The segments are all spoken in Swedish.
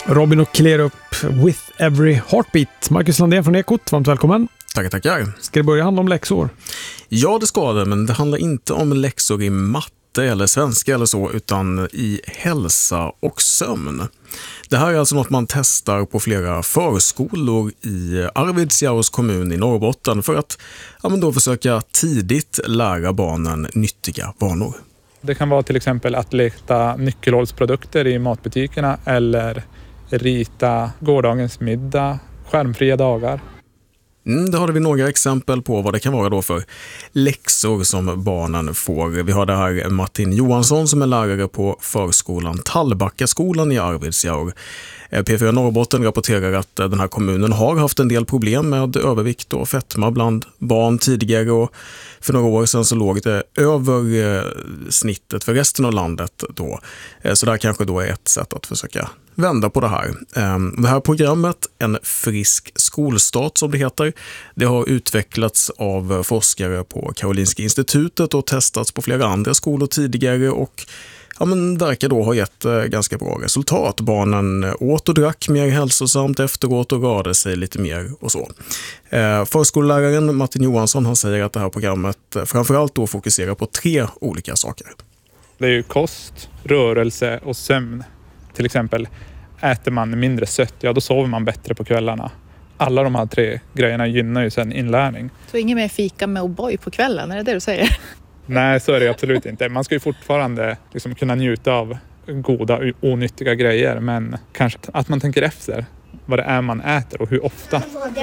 Robin och Clear Up With Every Heartbeat. Marcus Landén från Ekot, varmt välkommen. Tackar. Ska det börja handla om läxor? Ja, det ska det, men det handlar inte om läxor i matte eller svenska eller så, utan i hälsa och sömn. Det här är alltså något man testar på flera förskolor i Arvidsjaurs kommun i Norrbotten för att då försöka tidigt lära barnen nyttiga vanor. Det kan vara till exempel att leta nyckelhålsprodukter i matbutikerna eller rita gårdagens middag, skärmfria dagar. Då har vi några exempel på vad det kan vara då för läxor som barnen får. Vi har det här Martin Johansson som är lärare på förskolan Tallbackaskolan i Arvidsjaur. P4 Norrbotten rapporterar att den här kommunen har haft en del problem med övervikt och fetma bland barn tidigare, och för några år sedan så låg det över snittet för resten av landet då. Så det här kanske då är ett sätt att försöka vända på det här. Det här programmet, En frisk skolstart som det heter, det har utvecklats av forskare på Karolinska institutet och testats på flera andra skolor tidigare och verkar då ha gett ganska bra resultat. Barnen åt och drack mer hälsosamt efteråt och rörde sig lite mer och så. Förskolläraren Martin Johansson, han säger att det här programmet framförallt då fokuserar på 3 olika saker. Det är ju kost, rörelse och sömn. Till exempel äter man mindre sött, då sover man bättre på kvällarna. Alla de här 3 grejerna gynnar ju sen inlärning. Så ingen mer fika med O'boy på kvällen, är det du säger? Nej, så är det absolut inte. Man ska ju fortfarande kunna njuta av goda, onyttiga grejer, men kanske att man tänker efter vad det är man äter och hur ofta.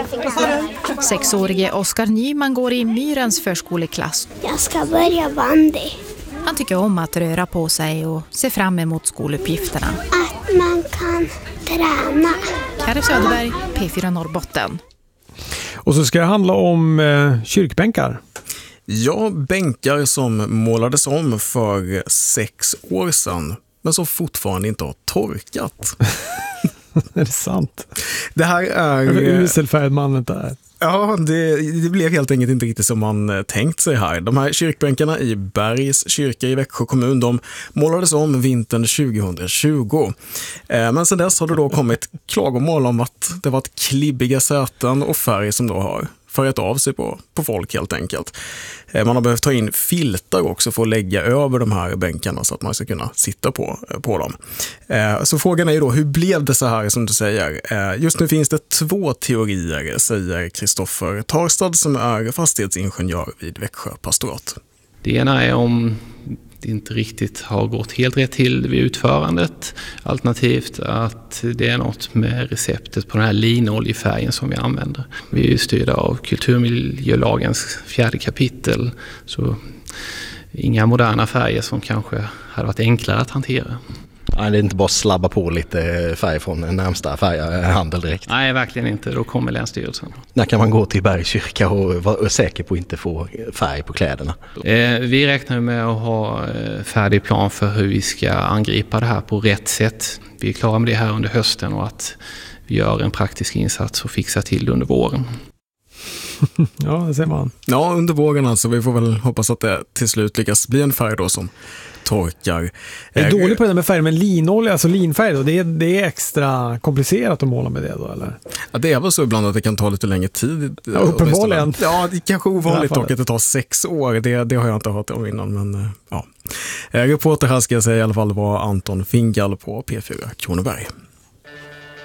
6-årige Oskar Nyman går i Myrens förskoleklass. Jag ska börja bandy. Han tycker om att röra på sig och se fram emot skoluppgifterna. Att man kan träna. Kari Söderberg, P4 Norrbotten. Och så ska det handla om kyrkbänkar. Ja, bänkar som målades om för 6 år sedan, men som fortfarande inte har torkat. Är det sant? Det här är... Uselfärd mannen där. Ja, det blev helt enkelt inte riktigt som man tänkt sig här. De här kyrkbänkarna i Bergs kyrka i Växjö kommun, de målades om vintern 2020. Men sedan dess har det då kommit klagomål om att det varit klibbiga säten och färg som då har färgat av sig på folk helt enkelt. Man har behövt ta in filtar också för att lägga över de här bänkarna så att man ska kunna sitta på dem. Så frågan är ju då, hur blev det så här som du säger? Just nu finns det 2 teorier, säger Kristoffer Tarstad som är fastighetsingenjör vid Växjö pastorat. Det ena är om det inte riktigt har gått helt rätt till vid utförandet. Alternativt att det är något med receptet på den här linoljefärgen som vi använder. Vi är ju styrda av kulturmiljölagens 4:e kapitel. Så inga moderna färger som kanske hade varit enklare att hantera. Nej, det är inte bara slabba på lite färg från den närmsta färghandel direkt. Nej, verkligen inte. Då kommer Länsstyrelsen. När kan man gå till Bergs kyrka och vara säker på att inte få färg på kläderna? Vi räknar med att ha färdig plan för hur vi ska angripa det här på rätt sätt. Vi är klara med det här under hösten och att vi gör en praktisk insats och fixar till det under våren. Ja, det ser man. Ja, under våren alltså. Vi får väl hoppas att det till slut lyckas bli en färg då som torkar. Jag är dålig på det där med färg, men linolja, alltså linfärg då, det är extra komplicerat att måla med det då, eller? Ja, det är väl så ibland att det kan ta lite längre tid. Ja, uppenbarligen. Ja, det är kanske ovanligt dock att det tar 6 år. Det har jag inte hört om innan, men ja. Reporter här ska jag säga i alla fall var Anton Fingal på P4 Kronoberg.